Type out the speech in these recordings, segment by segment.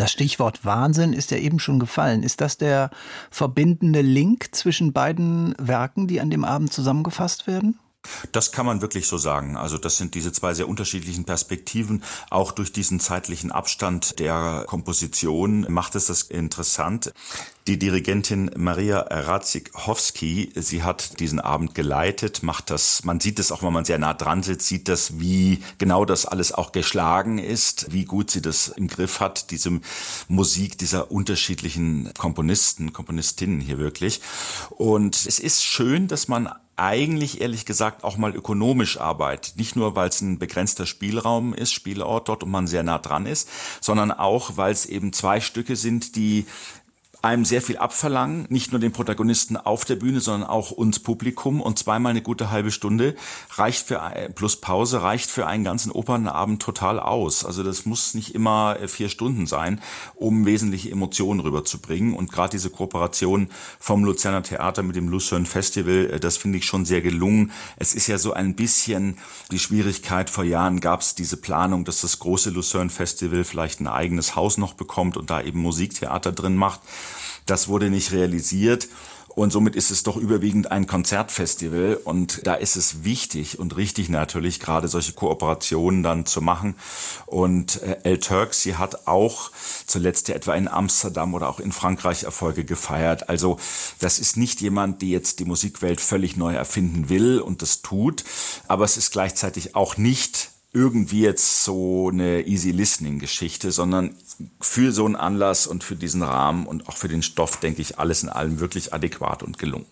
Das Stichwort Wahnsinn ist ja eben schon gefallen. Ist das der verbindende Link zwischen beiden Werken, die an dem Abend zusammengefasst werden? Das kann man wirklich so sagen. Also das sind diese zwei sehr unterschiedlichen Perspektiven. Auch durch diesen zeitlichen Abstand der Komposition macht es das interessant. Die Dirigentin Maria Radzikowski, sie hat diesen Abend geleitet, macht das, man sieht es auch, wenn man sehr nah dran sitzt, sieht das, wie genau das alles auch geschlagen ist, wie gut sie das im Griff hat, diese Musik dieser unterschiedlichen Komponistinnen hier wirklich. Und es ist schön, dass man eigentlich, ehrlich gesagt, auch mal ökonomisch arbeitet. Nicht nur, weil es ein begrenzter Spielraum ist, Spielort dort und man sehr nah dran ist, sondern auch, weil es eben zwei Stücke sind, die einem sehr viel abverlangen, nicht nur den Protagonisten auf der Bühne, sondern auch uns Publikum, und zweimal eine gute halbe Stunde reicht plus Pause reicht für einen ganzen Opernabend total aus. Also das muss nicht immer 4 Stunden sein, um wesentliche Emotionen rüberzubringen, und gerade diese Kooperation vom Luzerner Theater mit dem Lucerne Festival, das finde ich schon sehr gelungen. Es ist ja so ein bisschen die Schwierigkeit, vor Jahren gab es diese Planung, dass das große Lucerne Festival vielleicht ein eigenes Haus noch bekommt und da eben Musiktheater drin macht. Das wurde nicht realisiert, und somit ist es doch überwiegend ein Konzertfestival, und da ist es wichtig und richtig natürlich, gerade solche Kooperationen dann zu machen. Und El Turk, sie hat auch zuletzt ja etwa in Amsterdam oder auch in Frankreich Erfolge gefeiert. Also das ist nicht jemand, der jetzt die Musikwelt völlig neu erfinden will und das tut, aber es ist gleichzeitig auch nicht irgendwie jetzt so eine Easy-Listening-Geschichte, sondern für so einen Anlass und für diesen Rahmen und auch für den Stoff, denke ich, alles in allem wirklich adäquat und gelungen.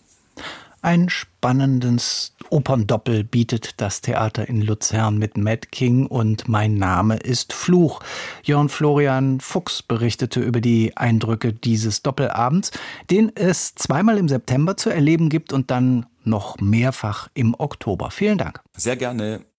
Ein spannendes Operndoppel bietet das Theater in Luzern mit Mad King und Mein Name ist Fluch. Jörn Florian Fuchs berichtete über die Eindrücke dieses Doppelabends, den es zweimal im September zu erleben gibt und dann noch mehrfach im Oktober. Vielen Dank. Sehr gerne.